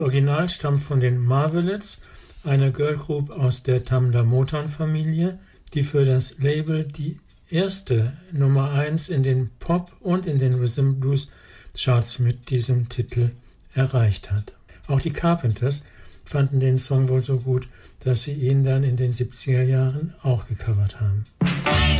Original stammt von den Marvelettes, einer Girlgroup aus der Tamla Motown-Familie, die für das Label die erste Nummer 1 in den Pop- und in den Rhythm-Blues-Charts mit diesem Titel erreicht hat. Auch die Carpenters fanden den Song wohl so gut, dass sie ihn dann in den 70er Jahren auch gecovert haben.